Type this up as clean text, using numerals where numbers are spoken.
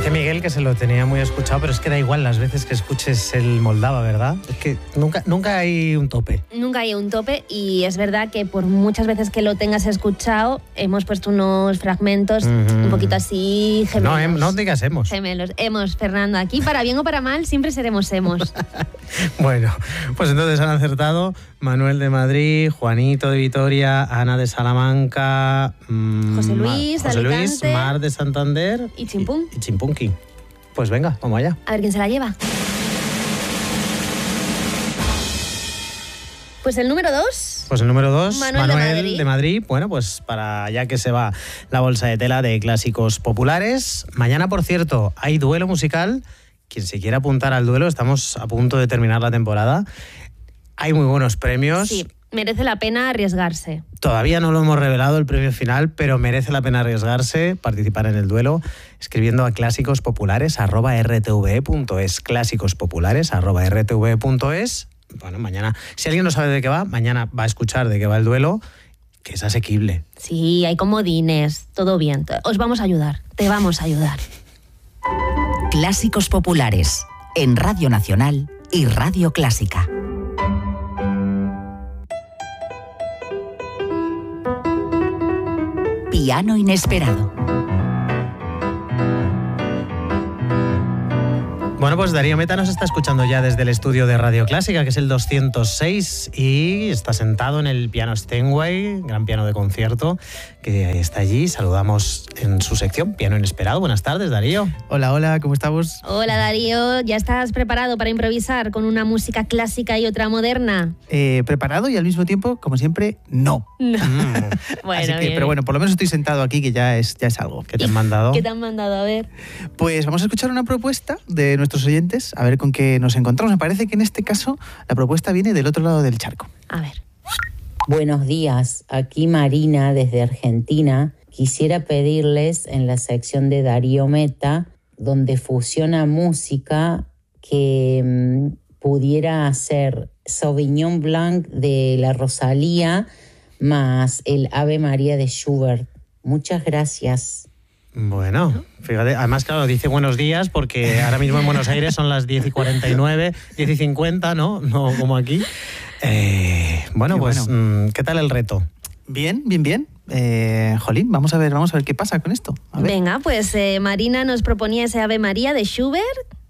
Dice Miguel que se lo tenía muy escuchado, pero es que da igual las veces que escuches el Moldava, ¿verdad? Es que nunca hay un tope. Nunca hay un tope y es verdad que por muchas veces que lo tengas escuchado, hemos puesto unos fragmentos un poquito así gemelos. No digas hemos. Gemelos. Hemos, Fernando. Aquí, para bien o para mal, siempre seremos hemos. Bueno, pues entonces han acertado Manuel de Madrid, Juanito de Vitoria, Ana de Salamanca, José Luis, Mar de Santander y Chimpún. Y Chimpunqui. Pues venga, vamos allá. A ver quién se la lleva. Pues el número 2. Pues el número 2, Manuel de Madrid. Bueno, pues para allá que se va la bolsa de tela de clásicos populares. Mañana, por cierto, hay duelo musical. Quien se quiera apuntar al duelo, estamos a punto de terminar la temporada. Hay muy buenos premios. Sí, merece la pena arriesgarse. Todavía no lo hemos revelado el premio final, pero merece la pena arriesgarse, participar en el duelo, escribiendo a clásicospopulares@rtve.es. clásicospopulares@rtve.es. Bueno, mañana, si alguien no sabe de qué va, mañana va a escuchar de qué va el duelo, que es asequible. Sí, hay comodines, todo bien. Os vamos a ayudar, te vamos a ayudar. Clásicos populares, en Radio Nacional y Radio Clásica. Piano inesperado. Bueno, pues Darío Meta nos está escuchando ya desde el estudio de Radio Clásica, que es el 206, y está sentado en el piano Steinway, gran piano de concierto, que está allí. Saludamos en su sección Piano Inesperado. Buenas tardes, Darío. Hola, ¿cómo estamos? Hola, Darío. ¿Ya estás preparado para improvisar con una música clásica y otra moderna? Preparado y al mismo tiempo, como siempre, no. Bueno, así que, pero bueno, por lo menos estoy sentado aquí, que ya es algo. ¿Qué te han mandado? ¿Qué te han mandado? A ver. Pues vamos a escuchar una propuesta de nuestros oyentes, a ver con qué nos encontramos. Me parece que en este caso la propuesta viene del otro lado del charco. A ver. Buenos días, aquí Marina desde Argentina. Quisiera pedirles en la sección de Darío Meta, donde fusiona música, que pudiera hacer Sauvignon Blanc de la Rosalía más el Ave María de Schubert. Muchas gracias. Bueno, fíjate, además, claro, dice buenos días porque ahora mismo en Buenos Aires son las 10:49, 10:50, ¿no? No como aquí. Bueno, pues, ¿qué tal el reto? Bien. Jolín, vamos a ver qué pasa con esto. A ver. Venga, pues Marina nos proponía ese Ave María de Schubert.